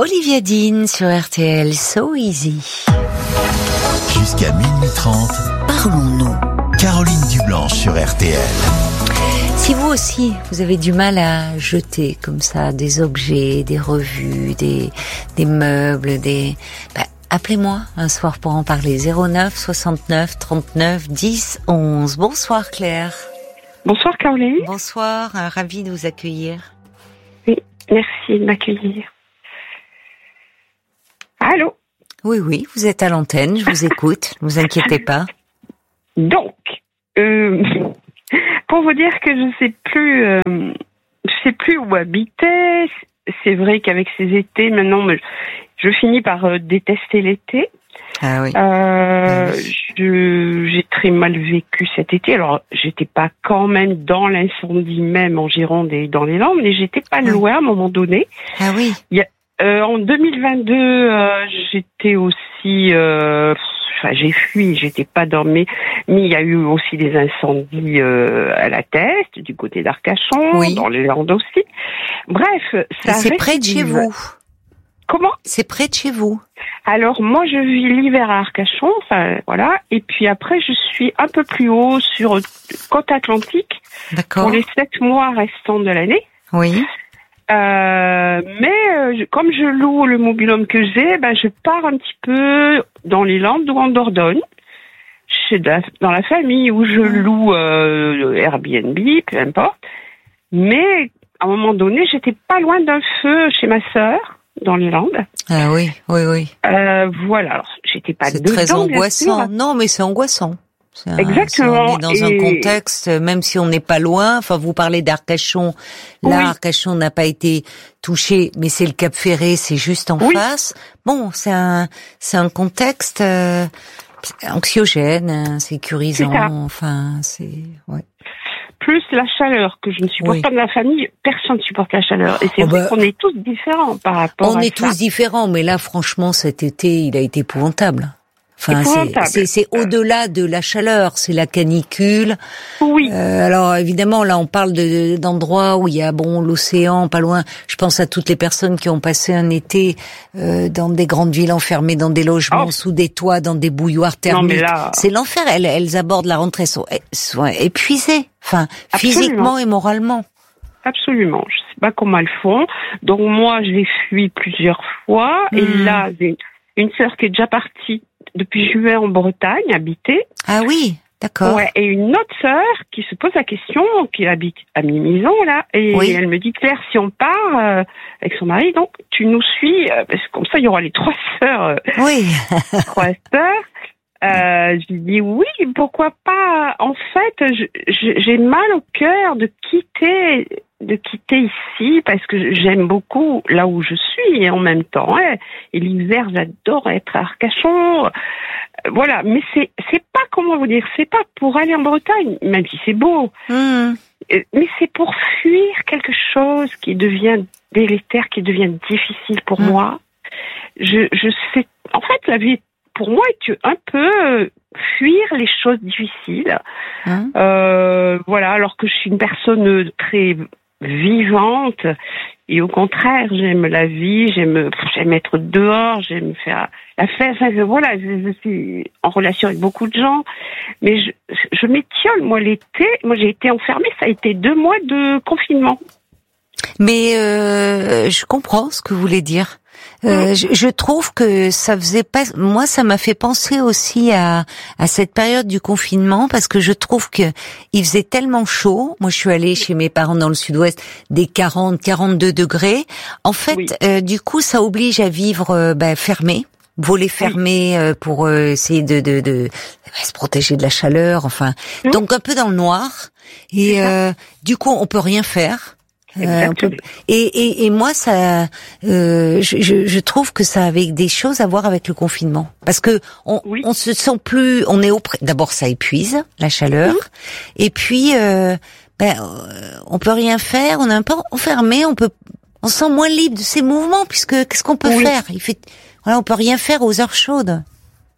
Olivia Dean sur RTL, So Easy. Jusqu'à minuit 30, Parlons-nous. Caroline Dublanche sur RTL. Si vous aussi, vous avez du mal à jeter comme ça des objets, des revues, des meubles, appelez-moi un soir pour en parler. 09 69 39 10 11. Bonsoir Claire. Bonsoir Caroline. Bonsoir, ravie de vous accueillir. Oui, merci de m'accueillir. Allô? Oui, vous êtes à l'antenne, je vous écoute, ne vous inquiétez pas. Donc, pour vous dire que je sais plus où habiter. C'est vrai qu'avec ces étés, maintenant, je finis par détester l'été. Ah oui. J'ai très mal vécu cet été. Alors, j'étais pas quand même dans l'incendie même en Gironde et dans les Landes, mais j'étais pas loin à un moment donné. Ah oui. En 2022, j'étais aussi... j'ai fui, j'étais pas dans mais il y a eu aussi des incendies à la Teste, du côté d'Arcachon, dans les Landes aussi. Bref, ça c'est près de chez vous. Comment? C'est près de chez vous. Alors, moi, je vis l'hiver à Arcachon, voilà. Et puis après, je suis un peu plus haut sur côte atlantique. D'accord. Pour les 7 mois restants de l'année. Oui. Mais comme je loue le mobil-home que j'ai, je pars un petit peu dans les Landes ou en Dordogne, dans la famille où je loue Airbnb, peu importe. Mais à un moment donné, j'étais pas loin d'un feu chez ma sœur dans les Landes. Ah oui. Voilà. Alors, j'étais pas dedans. C'est très angoissant. Non, mais c'est angoissant. Exactement. On est dans un contexte, même si on n'est pas loin. Enfin, vous parlez d'Arcachon. Là, Arcachon n'a pas été touché, mais c'est le Cap Ferré, c'est juste en face. Bon, c'est un contexte anxiogène, insécurisant. Enfin, Plus la chaleur que je ne supporte pas de la famille, personne ne supporte la chaleur. Et c'est vrai qu'on est tous différents par rapport à ça. On est tous différents, mais là, franchement, cet été, il a été épouvantable. Enfin, c'est au-delà de la chaleur, c'est la canicule. Oui. Alors évidemment, là, on parle d'endroits où il y a l'océan, pas loin. Je pense à toutes les personnes qui ont passé un été dans des grandes villes enfermées, dans des logements sous des toits, dans des bouilloires thermiques. C'est l'enfer. Elles abordent la rentrée, sont épuisées, physiquement et moralement. Absolument. Je sais pas comment elles font. Donc moi, je les fuis plusieurs fois. Et là, j'ai une sœur qui est déjà partie depuis juillet en Bretagne, habiter. Ah oui, d'accord. Ouais, et une autre sœur qui se pose la question, qui habite à Mimizan, là, et elle me dit, Claire, si on part avec son mari, donc tu nous suis, parce que comme ça, il y aura les 3 sœurs. Oui. 3 sœurs. Je lui dis oui, pourquoi pas. En fait, j'ai mal au cœur de quitter ici parce que j'aime beaucoup là où je suis et en même temps, et l'hiver, j'adore être à Arcachon. Voilà, mais c'est pas, comment vous dire, c'est pas pour aller en Bretagne, même si c'est beau. Mais c'est pour fuir quelque chose qui devient délétère, qui devient difficile pour moi. Je sais, en fait, la vie pour moi, est un peu fuir les choses difficiles. Voilà, alors que je suis une personne très vivante et au contraire, j'aime la vie, j'aime être dehors, j'aime faire la fête. Enfin, voilà, je suis en relation avec beaucoup de gens, mais je m'étiole. Moi, l'été, j'ai été enfermée, ça a été 2 mois de confinement. Mais je comprends ce que vous voulez dire. Je trouve que ça faisait pas. Moi, ça m'a fait penser aussi à cette période du confinement parce que je trouve que il faisait tellement chaud. Moi, je suis allée chez mes parents dans le sud-ouest, des 42 degrés. En fait, du coup, ça oblige à vivre fermé. Volet fermé pour essayer de se protéger de la chaleur. Enfin, donc un peu dans le noir. Et du coup, on peut rien faire. Et moi ça je trouve que ça avait des choses à voir avec le confinement parce que on se sent plus, on est d'abord ça épuise la chaleur et puis on peut rien faire, on est un peu enfermé, on se sent moins libre de ses mouvements puisque qu'est-ce qu'on peut faire, on peut rien faire aux heures chaudes.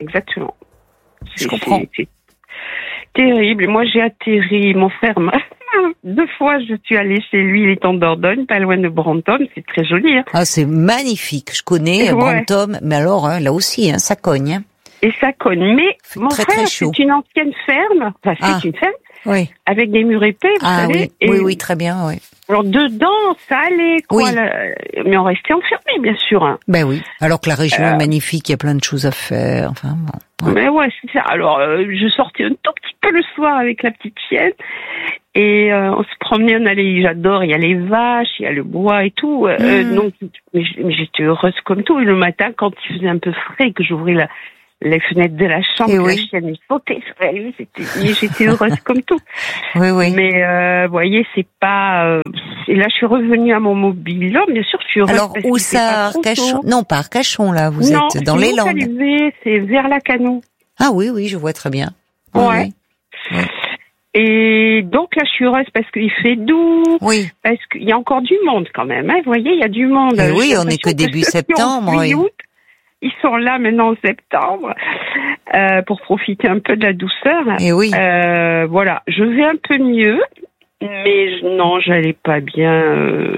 Exactement. Je comprends. C'est terrible. Moi j'ai atterri, mon frère m'a 2 fois, je suis allée chez lui. Il est en Dordogne, pas loin de Brantôme. C'est très joli. Hein. Ah, c'est magnifique. Je connais Brantôme, mais alors là aussi, ça cogne. Hein. Et ça cogne. Mais mon très, frère, très chaud. c'est une ancienne ferme. Enfin, c'est une ferme. Oui. Avec des murs épais, vous savez. Oui, oui, très bien, oui. Alors dedans, ça allait, quoi. Oui. Mais on restait enfermés, bien sûr. Hein. Ben oui. Alors que la région est magnifique, il y a plein de choses à faire. Enfin, bon. Ouais. Mais ouais, c'est ça. Alors, je sortais un tout petit peu le soir avec la petite chienne. Et on se promenait, on allait, j'adore, il y a les vaches, il y a le bois et tout. Donc, mais j'étais heureuse comme tout. Et le matin, quand il faisait un peu frais, que j'ouvrais les fenêtres de la chambre, la chienne me sautait sur la lune, j'étais heureuse comme tout. Oui, oui. Mais vous voyez, c'est pas. Et là, je suis revenue à mon mobile. Là, bien sûr, je suis heureuse. Alors où ça, Arcachon? Non, pas Arcachon là. Vous êtes dans les Landes. Non, c'est vers Lacanau. Ah oui, oui, je vois très bien. Ouais. Oui. Et donc là, je suis heureuse parce qu'il fait doux. Oui. Parce qu'il y a encore du monde quand même. Hein. Vous voyez, il y a du monde. Et oui, on n'est que début septembre. Oui. Ils sont là maintenant en septembre pour profiter un peu de la douceur. Et oui. Voilà, je vais un peu mieux, mais non, j'allais pas bien.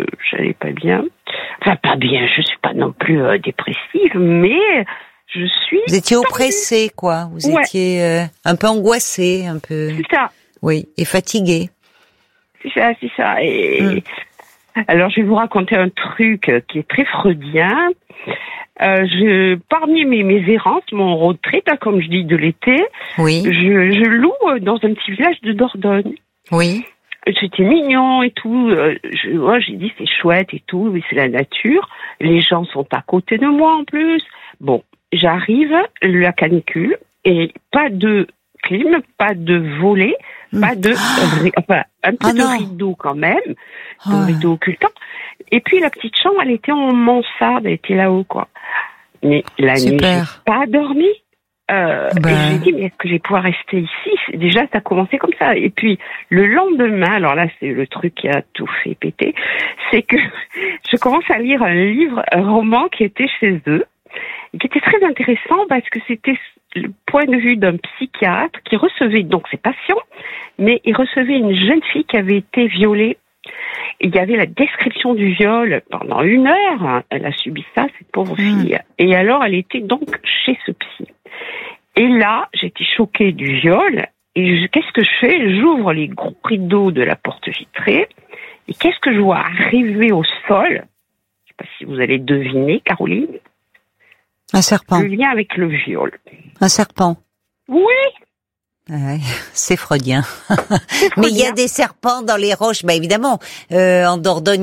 Enfin, pas bien. Je suis pas non plus dépressive, mais je suis. Vous étiez oppressée, quoi. Vous étiez un peu angoissée, un peu. C'est ça. Oui, et fatiguée. C'est ça. Et alors, je vais vous raconter un truc qui est très freudien. Parmi mes errances, mon road trip, comme je dis, de l'été, je loue dans un petit village de Dordogne. Oui. C'était mignon et tout. J'ai dit c'est chouette et tout, mais c'est la nature. Les gens sont à côté de moi en plus. Bon, j'arrive, la canicule, et pas de clim, pas de volet, pas de... Enfin, un peu de rideau quand même, de rideau occultant. Et puis la petite chambre, elle était en mansarde, elle était là-haut, quoi. Mais la nuit, j'ai pas dormi. Et j'ai dit, mais est-ce que je vais pouvoir rester ici? Déjà, ça a commencé comme ça. Et puis, le lendemain, alors là, c'est le truc qui a tout fait péter, c'est que je commence à lire un roman qui était chez eux, et qui était très intéressant parce que c'était le point de vue d'un psychiatre qui recevait donc ses patients, mais il recevait une jeune fille qui avait été violée. Il y avait la description du viol pendant 1 heure. Hein, elle a subi ça, cette pauvre fille. Et alors, elle était donc chez ce psy. Et là, j'étais choquée du viol. Et qu'est-ce que je fais? J'ouvre les gros rideaux de la porte vitrée. Et qu'est-ce que je vois arriver au sol? Je ne sais pas si vous allez deviner, Caroline. Un serpent. Le lien avec le viol. Un serpent. Oui. Ouais, c'est freudien. Mais il y a des serpents dans les roches, bah évidemment. En Dordogne,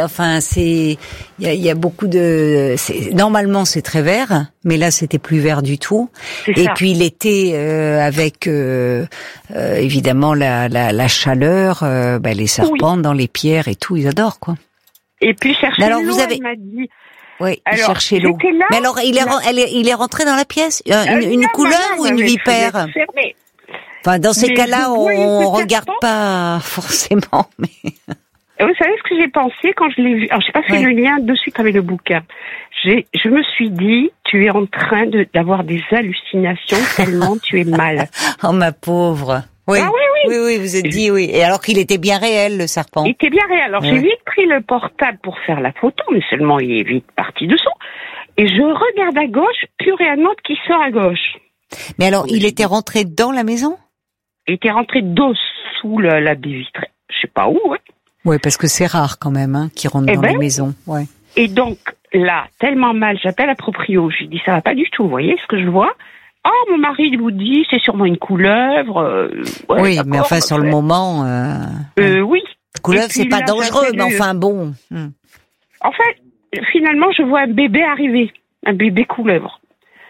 il y a beaucoup de. Normalement, c'est très vert, mais là, c'était plus vert du tout. Et puis l'été, avec évidemment la chaleur, les serpents dans les pierres et tout, ils adorent quoi. Et puis chercher l'eau, elle m'a dit. Oui, chercher l'eau. Mais alors, il est rentré dans la pièce, une couleuvre ou une vipère? Enfin, dans ces cas-là, on regarde pas forcément, mais... Vous savez ce que j'ai pensé quand je l'ai vu? Alors, j'ai pas fait le lien de suite avec le bouquin. Je me suis dit, tu es en train d'avoir des hallucinations tellement tu es mal. Oh, ma pauvre. Oui. Ah, oui. Oui, vous êtes dit oui. Et alors qu'il était bien réel, le serpent. Il était bien réel. Alors, j'ai vite pris le portable pour faire la photo, mais seulement il est vite parti dessous. Et je regarde à gauche, plus réellement qui sort à gauche. Mais alors, il était rentré dans la maison? Il était rentré dessous la baie vitrée. Je sais pas où, Oui, parce que c'est rare quand même, qu'ils rentrent dans les maisons. Ouais. Et donc, là, tellement mal, j'appelle la proprio. Je lui dis, ça va pas du tout, vous voyez ce que je vois? Oh, mon mari vous dit, c'est sûrement une couleuvre. Oui, mais enfin, sur le moment... oui. Couleuvre, c'est pas dangereux, mais enfin, bon. En fait, finalement, je vois un bébé arriver. Un bébé couleuvre.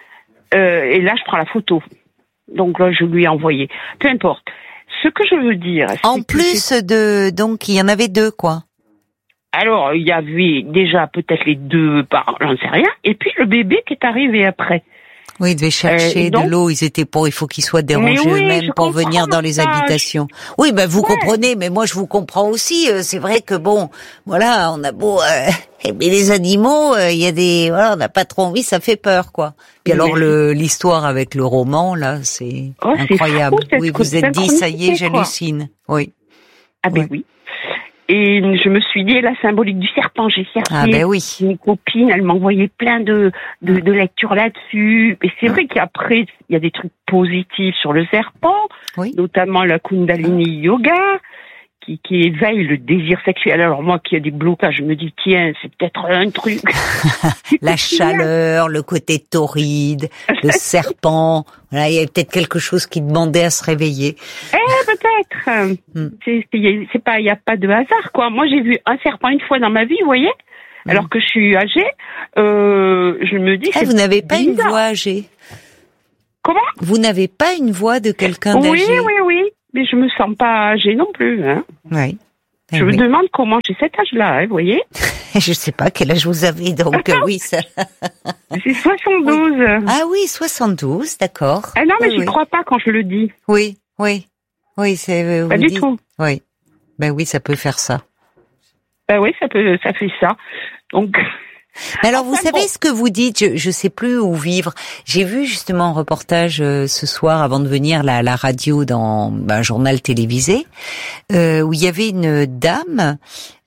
Et là, je prends la photo. Donc là, je lui ai envoyé. Peu importe. Ce que je veux dire... En plus donc, il y en avait 2, quoi. Alors, il y avait déjà peut-être les 2 parents, j'en sais rien. Et puis, le bébé qui est arrivé après. Oui, ils devaient chercher de l'eau. Il faut qu'ils soient dérangés eux-mêmes pour venir dans les habitations. Oui, vous comprenez, mais moi je vous comprends aussi. C'est vrai que bon, voilà, on a beau, mais les animaux, il y a on n'a pas trop envie, ça fait peur, quoi. Puis alors l'histoire avec le roman, là, c'est incroyable. Fou, oui, vous êtes dit, ça y est, j'hallucine. Oui. Ah ben oui. Et je me suis dit, la symbolique du serpent, j'ai cherché. Ah ben oui. Une copine, elle m'envoyait plein de lectures là-dessus. Et c'est vrai qu'après, il y a des trucs positifs sur le serpent, notamment la Kundalini Yoga, qui éveille le désir sexuel. Alors moi, qui a des blocages, je me dis, tiens, c'est peut-être un truc. La chaleur, le côté torride, le serpent. Voilà, il y a peut-être quelque chose qui demandait à se réveiller. Peut-être. C'est pas, il y a pas de hasard, quoi. Moi, j'ai vu un serpent une fois dans ma vie, vous voyez. Alors que je suis âgée, je me dis. Vous n'avez pas une voix âgée. Comment? Vous n'avez pas une voix de quelqu'un d'âgé. Oui. Mais je me sens pas âgée non plus, hein. Oui. Je me demande comment j'ai cet âge-là, hein, vous voyez. Je sais pas quel âge vous avez, donc oui, ça. C'est 72. Oui. Ah oui, 72, d'accord. Ah non, mais j'y crois pas quand je le dis. Oui, c'est. Pas du tout. Oui. Ben oui, ça peut faire ça. Ben oui, ça fait ça. Donc. Alors, vous savez ce que vous dites, je sais plus où vivre. J'ai vu justement un reportage ce soir avant de venir la radio dans un journal télévisé où il y avait une dame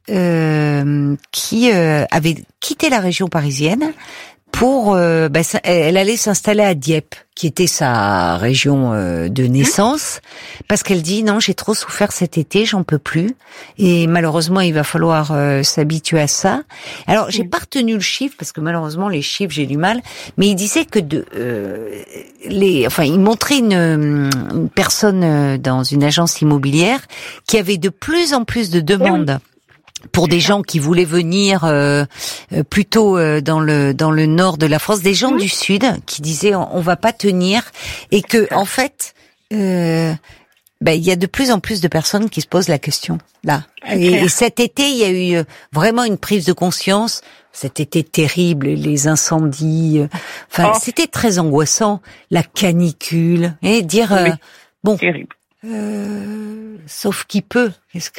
qui avait quitté la région parisienne pour elle allait s'installer à Dieppe, qui était sa région de naissance, parce qu'elle dit non, j'ai trop souffert cet été, j'en peux plus, et malheureusement il va falloir s'habituer à ça. Alors j'ai pas retenu le chiffre parce que malheureusement les chiffres j'ai du mal, mais il disait que il montrait une personne dans une agence immobilière qui avait de plus en plus de demandes. Pour des gens qui voulaient venir plutôt dans le nord de la France, des gens du sud qui disaient on va pas tenir, et que en fait il y a de plus en plus de personnes qui se posent la question là. Et cet été il y a eu vraiment une prise de conscience. Cet été terrible, les incendies, c'était très angoissant, la canicule, et dire bon. Terrible. Sauf qui peut.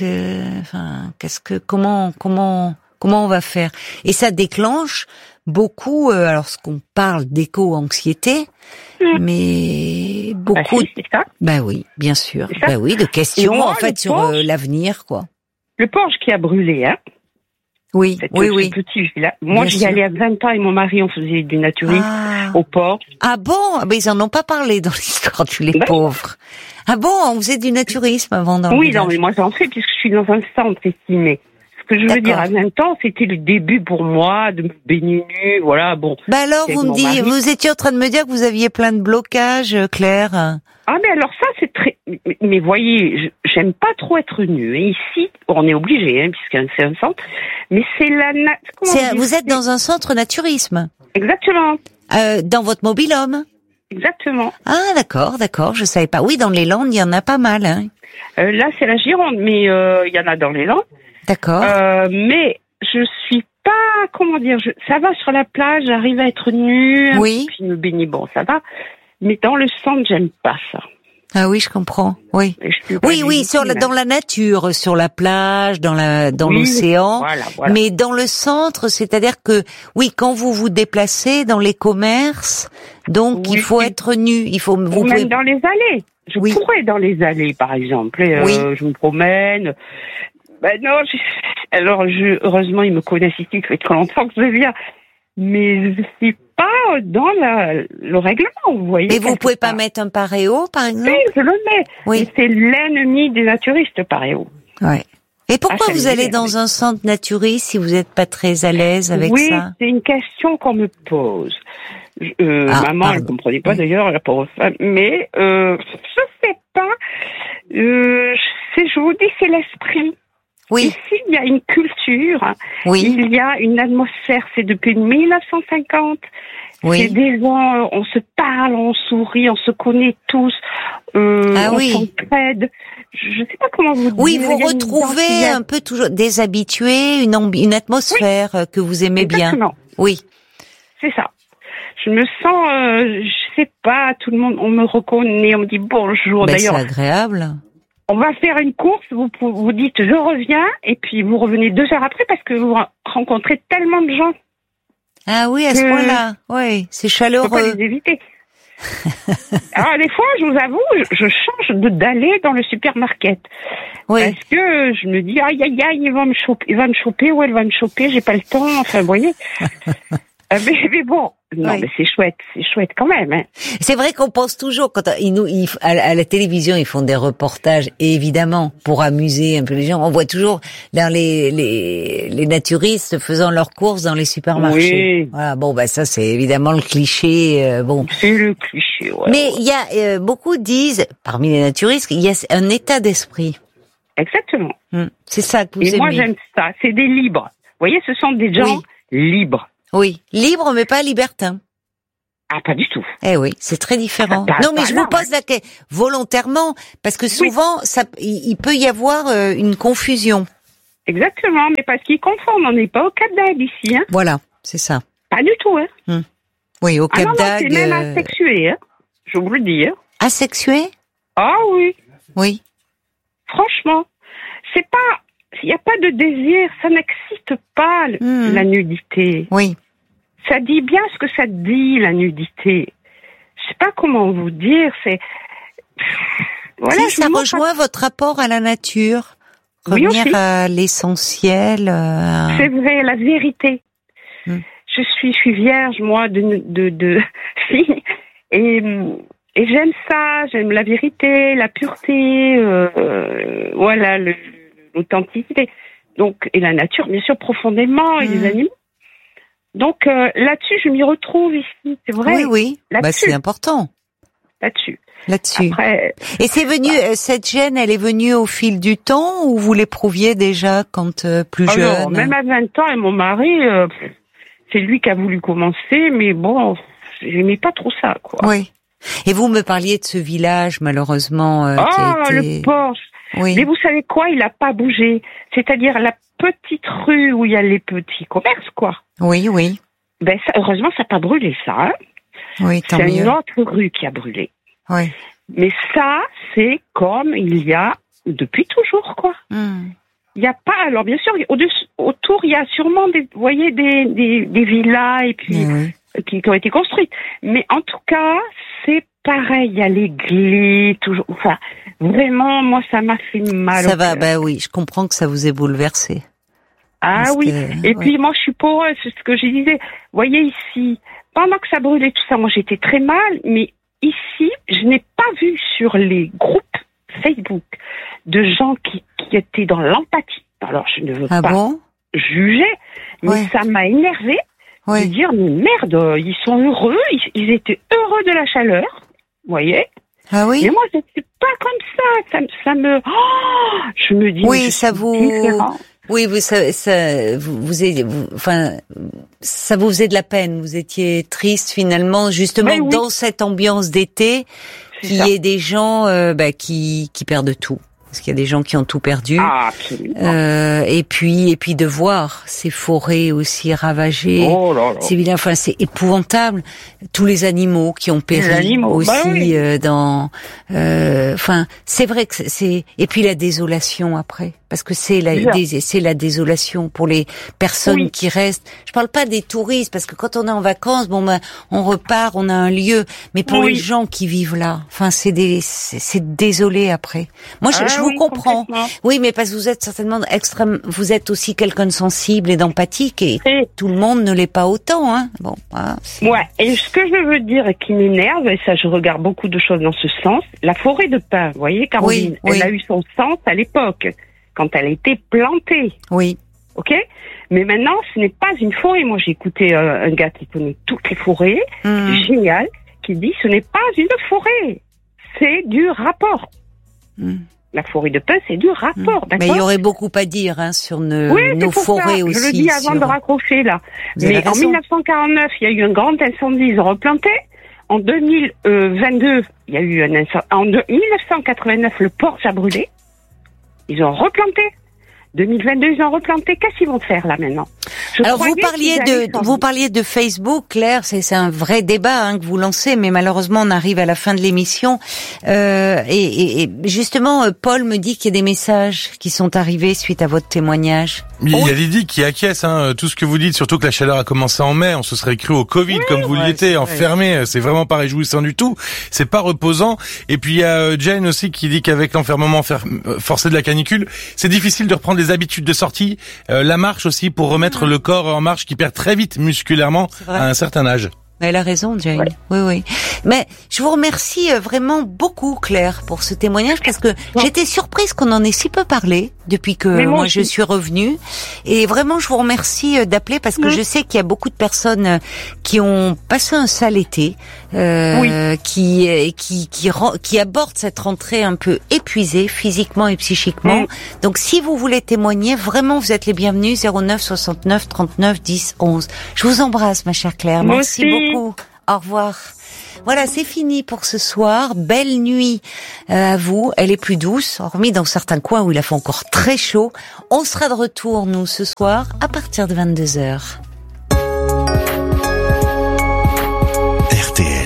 Comment on va faire? Et ça déclenche beaucoup. Alors, ce qu'on parle d'éco-anxiété, mais beaucoup. C'est ça. Oui, bien sûr. Oui, de questions moi, en fait sur l'avenir, quoi. Le Porche qui a brûlé, hein. Oui. Ce petit village. Moi, j'y allais à 20 ans et mon mari, on faisait du naturisme au port. Ah bon? Mais ils en ont pas parlé dans l'histoire, les pauvres. Ah bon? On faisait du naturisme avant dans le village. Non, mais moi j'en fais puisque je suis dans un centre estimé. Ce que je veux dire, à 20 ans, c'était le début pour moi de me baigner nue, voilà, bon. Alors, vous étiez en train de me dire que vous aviez plein de blocages, Claire. Ah, mais alors ça, c'est très... Mais voyez, j'aime pas trop être nue. Et ici, on est obligé, hein, puisque c'est un centre. Mais c'est vous êtes dans un centre naturisme. Exactement. Dans votre mobil-home. Exactement. Ah, d'accord, je savais pas. Oui, dans les Landes, il y en a pas mal, hein. Là, c'est la Gironde, mais il y en a dans les Landes. D'accord. Mais je suis pas, ça va sur la plage, j'arrive à être nue. Oui. Puis me baigner, bon, ça va. Mais dans le centre, j'aime pas ça. Ah oui, je comprends. Oui. Dans la nature, sur la plage, dans l'océan. Voilà. Mais dans le centre, c'est-à-dire que, quand vous vous déplacez dans les commerces, donc il faut être nu. Même dans les allées. Je pourrais dans les allées, par exemple. Je me promène. Heureusement, ils me connaissent ici, ça fait très longtemps que je viens. Mais je suis pas dans le règlement, vous voyez. Et vous pouvez pas mettre un paréo, par exemple? Oui, je le mets. Oui. Et c'est l'ennemi des naturistes, paréo. Ouais. Et pourquoi vous allez dans un centre naturiste si vous n'êtes pas très à l'aise avec ça? Oui, c'est une question qu'on me pose. Maman, elle ne comprenait pas d'ailleurs, la pauvre femme. Mais je sais pas. Je vous dis, c'est l'esprit. Oui. Ici, il y a une culture, il y a une atmosphère, c'est depuis 1950. C'est des gens, on se parle, on sourit, on se connaît tous, on s'entraide. Je sais pas comment vous dire. Oui, vous retrouvez un peu toujours des habitués, une atmosphère que vous aimez bien. Oui. C'est ça. Je me sens, je sais pas, tout le monde, on me reconnaît, on me dit bonjour. D'ailleurs, c'est agréable. On va faire une course, vous dites je reviens, et puis vous revenez 2 heures après parce que vous rencontrez tellement de gens. Ah oui, à ce point-là, oui, c'est chaleureux. On peut pas les éviter. Alors, des fois, je vous avoue, je change d'aller dans le supermarché. Oui. Parce que je me dis, aïe, aïe, aïe, il va me choper, ou elle va me choper, j'ai pas le temps, enfin, vous voyez. Mais bon, non, mais c'est chouette quand même. Hein. C'est vrai qu'on pense toujours, quand à la télévision, ils font des reportages, et évidemment, pour amuser un peu les gens, on voit toujours dans les naturistes faisant leurs courses dans les supermarchés. Oui. Voilà, bon, bah ça, c'est évidemment le cliché, bon. C'est le cliché, ouais. Mais il y a, beaucoup disent, parmi les naturistes, il y a un état d'esprit. Exactement. C'est ça que vous aimez. Et moi, j'aime ça. C'est des libres. Vous voyez, ce sont des gens libres. Oui, libre mais pas libertin. Ah, pas du tout. Eh oui, c'est très différent. Non, mais je vous pose la question volontairement parce que souvent, il peut y avoir une confusion. Exactement, mais parce qu'ils confondent. On n'est pas au Cap d'Agde ici, hein. Voilà, c'est ça. Pas du tout, hein. Oui, au Cap d'Agde. C'est même asexué, hein. Je vous le dis. Hein. Asexué ? Ah oui. Oui. Franchement, c'est pas. Il n'y a pas de désir, ça n'existe pas, la nudité. Oui. Ça dit bien ce que ça dit, la nudité. Je sais pas comment vous dire, c'est... Voilà, si, ça rejoint votre rapport à la nature. Revenir à l'essentiel. C'est vrai, la vérité. Je suis vierge, moi, de fille. Et j'aime ça, j'aime la vérité, la pureté, voilà, l'authenticité. Donc, et la nature, bien sûr, profondément, et les animaux. Donc, là-dessus, je m'y retrouve ici, c'est vrai. Oui. Bah, c'est important. Là-dessus. Après, et c'est venu, cette gêne, elle est venue au fil du temps, ou vous l'éprouviez déjà quand plus jeune? Non, même à 20 ans, et mon mari, c'est lui qui a voulu commencer, mais bon, j'aimais pas trop ça, quoi. Oui. Et vous me parliez de ce village, malheureusement, qui a été... le Porche. Oui. Mais vous savez quoi, il a pas bougé. C'est-à-dire la petite rue où il y a les petits commerces, quoi. Oui. Ben, ça, heureusement, ça n'a pas brûlé, ça. Hein. Oui, tant mieux. C'est une autre rue qui a brûlé. Oui. Mais ça, c'est comme il y a depuis toujours, quoi. Il n'y a pas... Alors, bien sûr, autour, il y a sûrement des villas et puis qui ont été construites. Mais en tout cas, c'est pareil, il y a l'église, toujours... Enfin, vraiment, moi, ça m'a fait mal. Ça va, bah oui, je comprends que ça vous ait bouleversé. Ah parce oui, et puis moi, je suis poreuse, c'est ce que je disais. Vous voyez ici, pendant que ça brûlait tout ça, moi, j'étais très mal, mais ici, je n'ai pas vu sur les groupes Facebook de gens qui étaient dans l'empathie. Alors, je ne veux pas juger, mais ça m'a énervée de dire, mais merde, ils sont heureux, ils étaient heureux de la chaleur, vous voyez. Ah oui. Mais moi, c'est pas comme ça me... Oh, je me dis... Oui, ça vous... Différent. Oui, ça vous faisait de la peine. Vous étiez triste finalement, justement, dans cette ambiance d'été, qu'il y ait des gens qui perdent tout. Parce qu'il y a des gens qui ont tout perdu. Ah, absolument. Et puis de voir ces forêts aussi ravagées. Oh là là. C'est bien, enfin, c'est épouvantable. Tous les animaux qui ont péri aussi dans. Enfin, c'est vrai que c'est. Et puis la désolation après, parce que c'est la désolation pour les personnes qui restent. Je parle pas des touristes, parce que quand on est en vacances, on repart, on a un lieu. Mais pour les gens qui vivent là, enfin, c'est désolé après. Moi, je vous comprends. Oui, mais parce que vous êtes certainement vous êtes aussi quelqu'un de sensible et d'empathique, et tout le monde ne l'est pas autant, hein. Bon. Ouais. Et ce que je veux dire et qui m'énerve, et ça, je regarde beaucoup de choses dans ce sens, la forêt de pin. Vous voyez, Caroline, elle a eu son sens à l'époque, quand elle a été plantée. Oui. Ok? Mais maintenant, ce n'est pas une forêt. Moi, j'ai écouté un gars qui connaît toutes les forêts, génial, qui dit ce n'est pas une forêt, c'est du rapport. La forêt de pin, c'est du rapport, d'accord? Mais il y aurait beaucoup à dire sur nos forêts aussi. Je le dis avant de raccrocher, là. Mais en 1949, il y a eu un grand incendie, ils ont replanté. En 2022, il y a eu un incendie. En 1989, le Porche a brûlé. Ils ont replanté. 2022, ils ont replanté. Qu'est-ce qu'ils vont faire là maintenant? Alors vous parliez de Facebook, Claire, c'est un vrai débat que vous lancez, mais malheureusement on arrive à la fin de l'émission. Et justement, Paul me dit qu'il y a des messages qui sont arrivés suite à votre témoignage. Il y a Lydie qui acquiesce, tout ce que vous dites, surtout que la chaleur a commencé en mai, on se serait cru au Covid, comme vous l'étiez, enfermé, c'est vraiment pas réjouissant du tout, c'est pas reposant. Et puis il y a Jane aussi qui dit qu'avec l'enfermement forcé de la canicule, c'est difficile de reprendre les habitudes de sortie, la marche aussi, pour remettre le corps en marche qui perd très vite musculairement à un certain âge. Elle a raison, Jane. Ouais. Oui. Mais je vous remercie vraiment beaucoup, Claire, pour ce témoignage, parce que j'étais surprise qu'on en ait si peu parlé depuis que moi je suis revenue. Et vraiment, je vous remercie d'appeler, parce que je sais qu'il y a beaucoup de personnes qui ont passé un sale été, qui abordent cette rentrée un peu épuisée, physiquement et psychiquement. Donc, si vous voulez témoigner, vraiment, vous êtes les bienvenus. 09 69 39 10 11. Je vous embrasse, ma chère Claire. Merci beaucoup. Au revoir. Voilà, c'est fini pour ce soir. Belle nuit à vous. Elle est plus douce, hormis dans certains coins où il a fait encore très chaud. On sera de retour, nous, ce soir, à partir de 22h. RTL.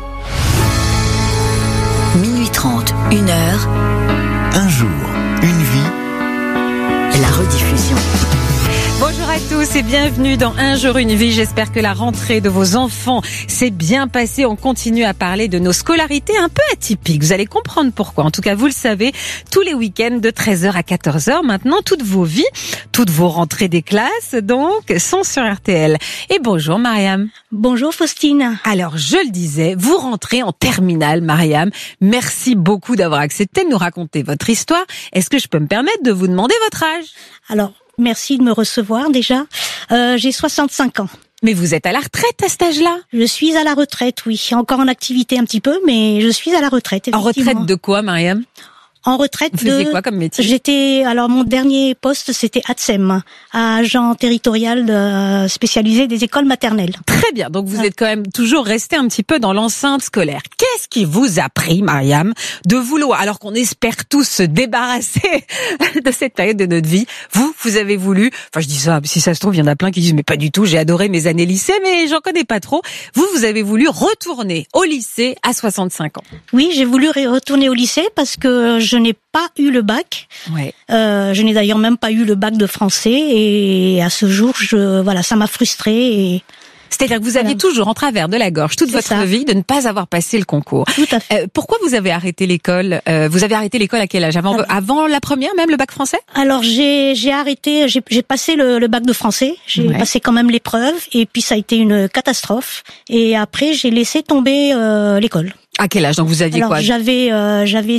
Minuit 30, 1h. Un jour, une vie. La rediffusion. Bonjour à tous et bienvenue dans Un jour une vie. J'espère que la rentrée de vos enfants s'est bien passée. On continue à parler de nos scolarités un peu atypiques. Vous allez comprendre pourquoi. En tout cas, vous le savez, tous les week-ends de 13h à 14h, maintenant, toutes vos vies, toutes vos rentrées des classes, donc, sont sur RTL. Et bonjour, Mariam. Bonjour, Faustine. Alors, je le disais, vous rentrez en terminale, Mariam. Merci beaucoup d'avoir accepté de nous raconter votre histoire. Est-ce que je peux me permettre de vous demander votre âge? Alors, merci de me recevoir déjà. J'ai 65 ans. Mais vous êtes à la retraite à cet âge-là? Je suis à la retraite, oui. Encore en activité un petit peu, mais je suis à la retraite. En retraite de quoi, Mariam? En retraite Vous faisiez quoi comme métier? Alors mon dernier poste, c'était ATSEM, agent territorial spécialisé des écoles maternelles. Très bien, donc vous êtes quand même toujours resté un petit peu dans l'enceinte scolaire. Qu'est-ce qui vous a pris, Mariam, de vouloir, alors qu'on espère tous se débarrasser de cette période de notre vie, vous avez voulu, enfin je dis ça, si ça se trouve, il y en a plein qui disent mais pas du tout, j'ai adoré mes années lycée, mais j'en connais pas trop. Vous avez voulu retourner au lycée à 65 ans. Oui, j'ai voulu retourner au lycée parce que je n'ai pas eu le bac. Ouais. Je n'ai d'ailleurs même pas eu le bac de français et à ce jour, ça m'a frustrée. C'est-à-dire que vous aviez toujours en travers de la gorge toute votre vie de ne pas avoir passé le concours. Tout à fait. Pourquoi vous avez arrêté l'école? Vous avez arrêté l'école à quel âge? Avant la première, même le bac français? Alors j'ai arrêté, j'ai passé le bac de français, j'ai passé quand même l'épreuve et puis ça a été une catastrophe. Et après j'ai laissé tomber l'école. À quel âge? Donc vous aviez quoi? J'avais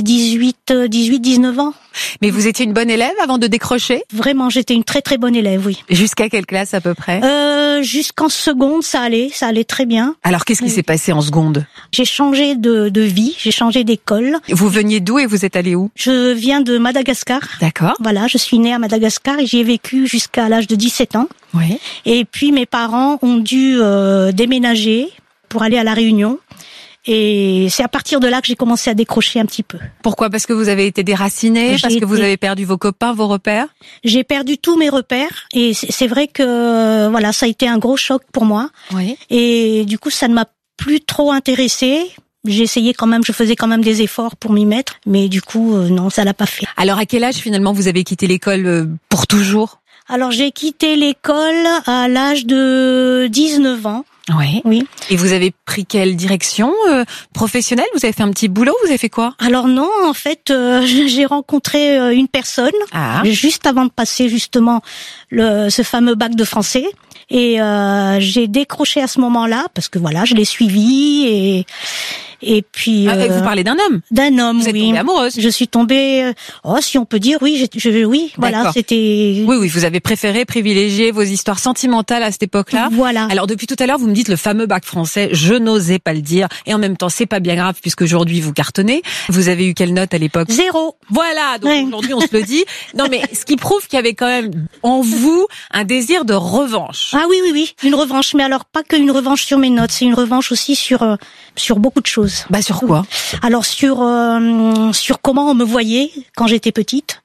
19 ans. Mais vous étiez une bonne élève avant de décrocher? Vraiment, j'étais une très très bonne élève, oui. Jusqu'à quelle classe à peu près? Jusqu'en seconde, ça allait très bien. Alors qu'est-ce qui s'est passé en seconde? J'ai changé de vie, j'ai changé d'école. Vous veniez d'où et vous êtes allé où? Je viens de Madagascar. D'accord. Voilà, je suis née à Madagascar et j'y ai vécu jusqu'à l'âge de 17 ans. Oui. Et puis mes parents ont dû déménager pour aller à La Réunion. Et c'est à partir de là que j'ai commencé à décrocher un petit peu. Pourquoi? Parce que vous avez été déracinée? Parce que vous avez perdu vos copains, vos repères? J'ai perdu tous mes repères et c'est vrai que ça a été un gros choc pour moi. Oui. Et du coup, ça ne m'a plus trop intéressée. Je faisais quand même des efforts pour m'y mettre, mais du coup, non, ça l'a pas fait. Alors, à quel âge finalement vous avez quitté l'école pour toujours? Alors, j'ai quitté l'école à l'âge de 19 ans. Oui. Et vous avez pris quelle direction professionnelle? Vous avez fait un petit boulot? Vous avez fait quoi? Alors non, en fait, j'ai rencontré une personne juste avant de passer justement ce fameux bac de français. Et j'ai décroché à ce moment-là parce que je l'ai suivi et puis vous parlez d'un homme? D'un homme, vous êtes tombée amoureuse? Je suis tombée si on peut dire oui, oui, voilà, c'était Oui, vous avez préféré privilégier vos histoires sentimentales à cette époque-là. Voilà. Alors depuis tout à l'heure, vous me dites le fameux bac français, je n'osais pas le dire et en même temps, c'est pas bien grave puisque aujourd'hui vous cartonnez. Vous avez eu quelle note à l'époque? 0. Voilà, donc aujourd'hui on se le dit. Non mais ce qui prouve qu'il y avait quand même en vous un désir de revanche. Ah oui, une revanche, mais alors pas que une revanche sur mes notes, c'est une revanche aussi sur beaucoup de choses. Sur quoi? Alors sur comment on me voyait quand j'étais petite.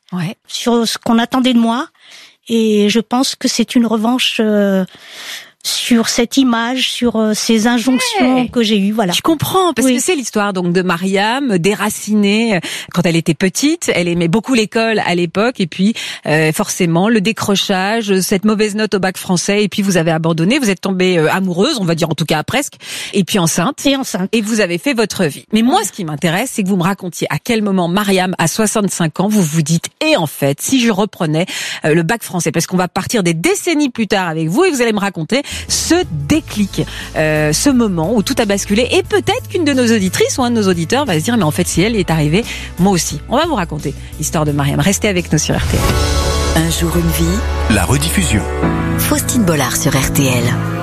sur ce qu'on attendait de moi. Et je pense que c'est une revanche sur cette image, sur ces injonctions que j'ai eues, voilà. Je comprends, parce que c'est l'histoire donc de Mariam, déracinée quand elle était petite. Elle aimait beaucoup l'école à l'époque, et puis forcément le décrochage, cette mauvaise note au bac français, et puis vous avez abandonné, vous êtes tombée amoureuse, on va dire en tout cas presque, et puis enceinte. Et vous avez fait votre vie. Mais moi, ce qui m'intéresse, c'est que vous me racontiez à quel moment Mariam, à 65 ans, vous vous dites, et en fait, si je reprenais le bac français, parce qu'on va partir des décennies plus tard avec vous, et vous allez me raconter ce déclic, ce moment où tout a basculé, et peut-être qu'une de nos auditrices ou un de nos auditeurs va se dire mais en fait si elle est arrivée, moi aussi. On va vous raconter l'histoire de Mariam. Restez avec nous sur RTL. Un jour une vie. La rediffusion. Faustine Bollard sur RTL.